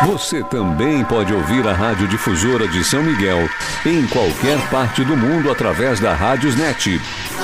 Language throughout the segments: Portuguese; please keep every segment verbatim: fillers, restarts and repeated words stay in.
Você também pode ouvir a Rádio Difusora de São Miguel em qualquer parte do mundo através da Rádiosnet.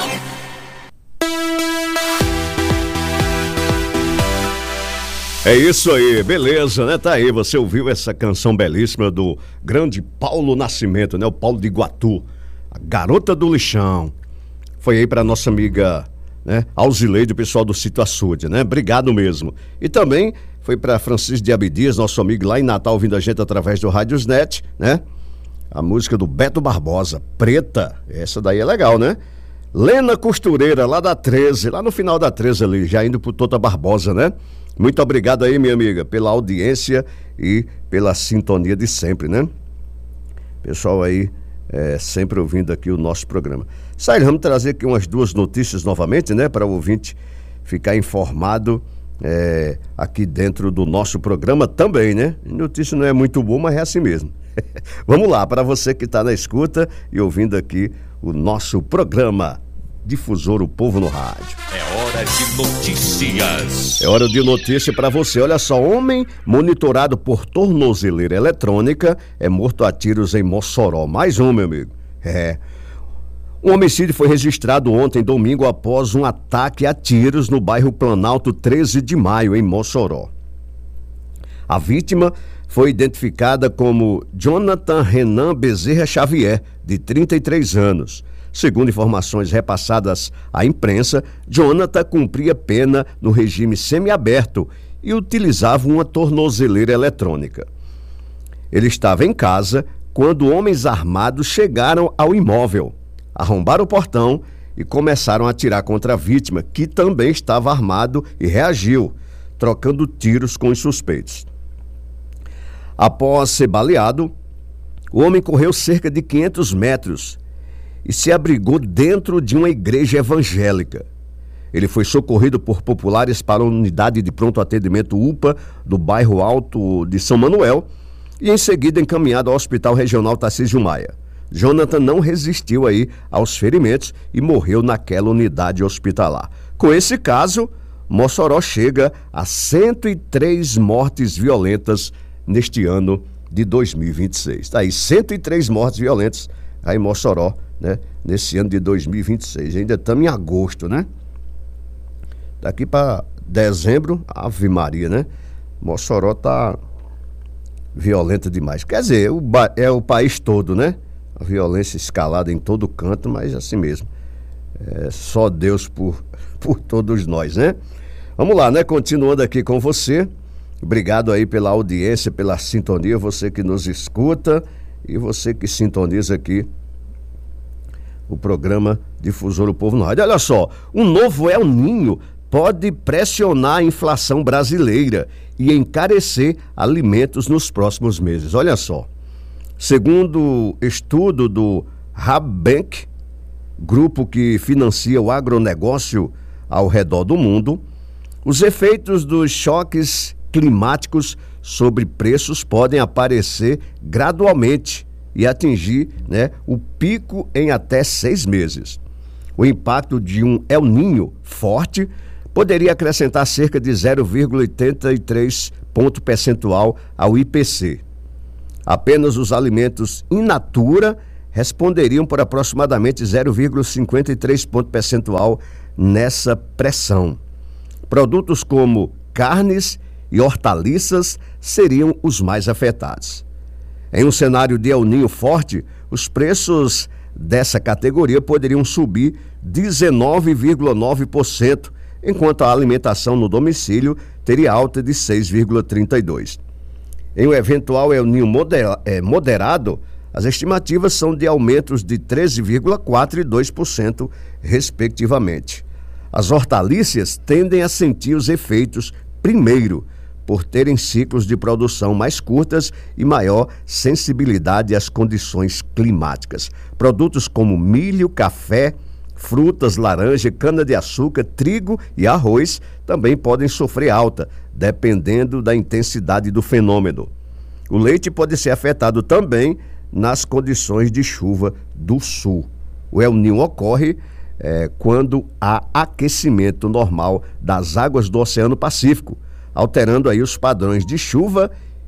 É isso aí, beleza, né? Tá aí, você ouviu essa canção belíssima do grande Paulo Nascimento, né? O Paulo de Iguatu, a Garota do Lixão. Foi aí pra nossa amiga, né, Alzileide, o pessoal do Sítio Açude, né? Obrigado mesmo. E também foi pra Francisco de Abdias, nosso amigo lá em Natal, ouvindo a gente através do Rádiosnet, né? A música do Beto Barbosa, Preta, essa daí é legal, né? Lena Costureira, lá da treze, lá no final da treze ali, já indo pro Tota Barbosa, né? Muito obrigado aí, minha amiga, pela audiência e pela sintonia de sempre, né? Pessoal aí, é, sempre ouvindo aqui o nosso programa. Saíra, vamos trazer aqui umas duas notícias novamente, né? Para o ouvinte ficar informado é, aqui dentro do nosso programa também, né? Notícia não é muito boa, mas é assim mesmo. Vamos lá, para você que está na escuta e ouvindo aqui o nosso programa Difusor, o Povo no Rádio. É hora de notícias. É hora de notícia para você. Olha só, homem monitorado por tornozeleira eletrônica é morto a tiros em Mossoró. Mais um, meu amigo. É. Um homicídio foi registrado ontem, domingo, após um ataque a tiros no bairro Planalto treze de maio, em Mossoró. A vítima foi identificada como Jonathan Renan Bezerra Xavier, de trinta e três anos. Segundo informações repassadas à imprensa, Jonathan cumpria pena no regime semiaberto e utilizava uma tornozeleira eletrônica. Ele estava em casa quando homens armados chegaram ao imóvel, arrombaram o portão e começaram a atirar contra a vítima, que também estava armado e reagiu, trocando tiros com os suspeitos. Após ser baleado, o homem correu cerca de quinhentos metros e se abrigou dentro de uma igreja evangélica. Ele foi socorrido por populares para a unidade de pronto atendimento U P A do bairro Alto de São Manuel e em seguida encaminhado ao Hospital Regional Tarcísio Maia. Jonathan não resistiu aí aos ferimentos e morreu naquela unidade hospitalar. Com esse caso, Mossoró chega a cento e três mortes violentas neste ano de dois mil e vinte e seis. Tá aí, cento e três mortes violentas aí em Mossoró, né, nesse ano de dois mil e vinte e seis. Ainda estamos em agosto, né? Daqui para dezembro, Ave Maria, né? Mossoró tá violenta demais. Quer dizer, o, é o país todo, né? A violência escalada em todo canto, mas assim mesmo. É só Deus por, por todos nós, né? Vamos lá, né? Continuando aqui com você. Obrigado aí pela audiência, pela sintonia, você que nos escuta e você que sintoniza aqui o programa Difusor do Povo no Rádio. Olha só, um novo El Ninho pode pressionar a inflação brasileira e encarecer alimentos nos próximos meses. Olha só, segundo estudo do Rabobank, grupo que financia o agronegócio ao redor do mundo, os efeitos dos choques climáticos sobre preços podem aparecer gradualmente e atingir, né, o pico em até seis meses. O impacto de um El Ninho forte poderia acrescentar cerca de zero vírgula oitenta e três ponto percentual ao I P C. Apenas os alimentos in natura responderiam por aproximadamente zero vírgula cinquenta e três ponto percentual nessa pressão. Produtos como carnes e hortaliças seriam os mais afetados. Em um cenário de El Ninho forte, os preços dessa categoria poderiam subir dezenove vírgula nove por cento, enquanto a alimentação no domicílio teria alta de seis vírgula trinta e dois por cento. Em um eventual El Ninho modera, é, moderado, as estimativas são de aumentos de treze vírgula quatro por cento e dois por cento, respectivamente. As hortaliças tendem a sentir os efeitos primeiro, por terem ciclos de produção mais curtas e maior sensibilidade às condições climáticas. Produtos como milho, café, frutas, laranja, cana-de-açúcar, trigo e arroz também podem sofrer alta, dependendo da intensidade do fenômeno. O leite pode ser afetado também nas condições de chuva do sul. O El Ninho ocorre é, quando há aquecimento normal das águas do Oceano Pacífico, alterando aí os padrões de chuva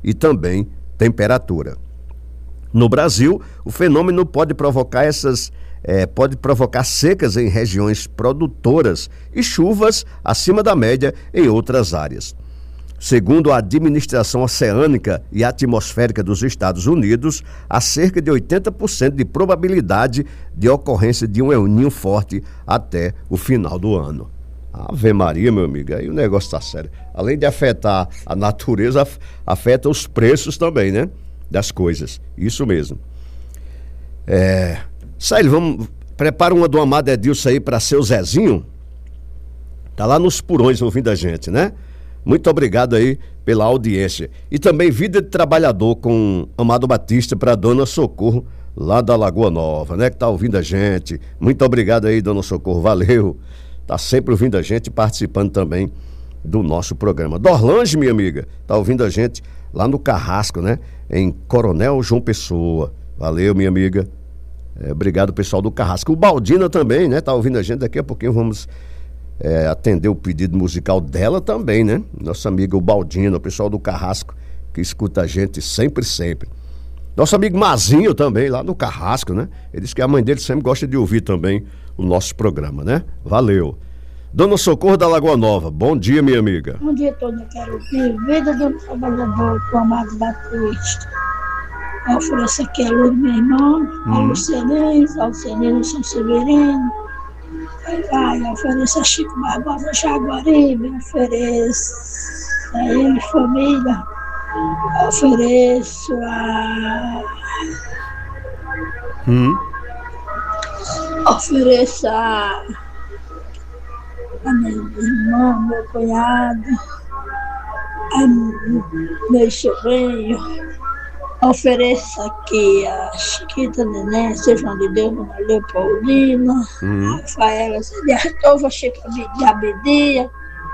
e também temperatura. No Brasil, o fenômeno pode provocar essas é, pode provocar secas em regiões produtoras e chuvas acima da média em outras áreas. Segundo a Administração Oceânica e Atmosférica dos Estados Unidos, há cerca de oitenta por cento de probabilidade de ocorrência de um El Niño forte até o final do ano. Ave Maria, meu amigo, aí o negócio está sério. Além de afetar a natureza, afeta os preços também, né? Das coisas. Isso mesmo. É... Sai, vamos... Prepara uma do Amado Edilson aí para seu Zezinho. Tá lá nos Purões ouvindo a gente, né? Muito obrigado aí pela audiência. E também Vida de Trabalhador com Amado Batista para Dona Socorro, lá da Lagoa Nova, né? Que tá ouvindo a gente. Muito obrigado aí, Dona Socorro. Valeu. Tá sempre ouvindo a gente e participando também do nosso programa. Dorlange, minha amiga, tá ouvindo a gente lá no Carrasco, né? Em Coronel João Pessoa. Valeu, minha amiga. É, obrigado, pessoal do Carrasco. O Baldina também, né? Tá ouvindo a gente. Daqui a pouquinho vamos é, atender o pedido musical dela também, né? Nossa amiga o Baldina, o pessoal do Carrasco, que escuta a gente sempre, sempre. Nosso amigo Mazinho também, lá no Carrasco, né? Ele diz que a mãe dele sempre gosta de ouvir também o nosso programa, né? Valeu. Dona Socorro da Lagoa Nova, bom dia, minha amiga. Bom dia todo, eu quero ouvir Vida do Trabalhador com Amado Batista. Eu ofereço aqui a luz, meu irmão, hum. a Lucelês, a Lucelês São Severino. Vai, vai, eu ofereço a Chico Barbosa Jaguaribe, eu ofereço a ele, família. Eu ofereço a... Hum. Ofereço a... a meu irmão, meu cunhado, a meu sobrinho. Ofereço aqui a Chiquita Neném, Sejam de Deus, Dona Leopoldina, uhum. a Rafaela de Artova, Chico de Abedia,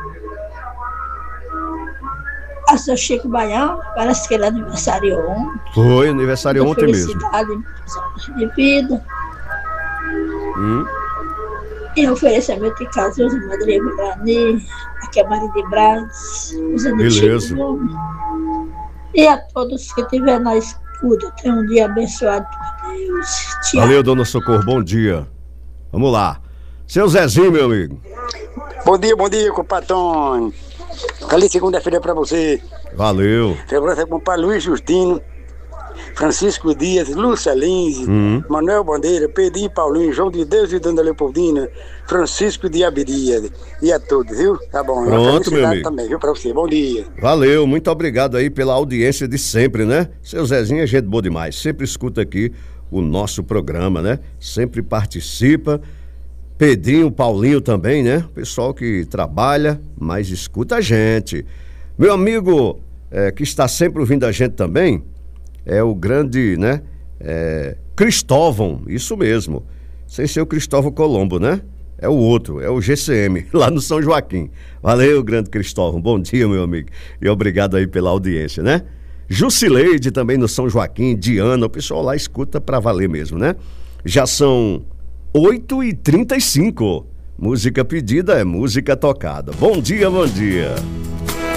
a seu Chico Baião, parece que ele aniversariou ontem. Foi, aniversário ontem mesmo. Felicidade de vida. Hum. E eu ofereço a meu Ticazuz, a Madre Guarani, aqui a Maria de Braz, os Beleza. E a todos que estiverem na escuta, tenham um dia abençoado por Deus. Tchau. Valeu, Dona Socorro, bom dia. Vamos lá. Seu Zezinho, meu amigo. Bom dia, bom dia, compadrão. Feliz segunda-feira pra você. Valeu. Feliz com o pai Luiz Justino, Francisco Dias, Lúcia Lins, uhum. Manuel Bandeira, Pedrinho Paulinho, João de Deus e Dona Leopoldina, Francisco de Abidia. E a todos, viu? Tá bom. Pronto, meu amigo. Também, viu, pra você. Bom dia. Valeu, muito obrigado aí pela audiência de sempre, né? Seu Zezinho é gente boa demais. Sempre escuta aqui o nosso programa, né? Sempre participa. Pedrinho, Paulinho também, né? Pessoal que trabalha, mas escuta a gente. Meu amigo é, que está sempre ouvindo a gente também é o grande, né? É, Cristóvão, isso mesmo. Sem ser o Cristóvão Colombo, né? É o outro, é o G C M, lá no São Joaquim. Valeu, grande Cristóvão. Bom dia, meu amigo. E obrigado aí pela audiência, né? Jusileide também no São Joaquim, Diana, o pessoal lá escuta pra valer mesmo, né? Já são oito e trinta e cinco. Música pedida é música tocada. Bom dia, bom dia.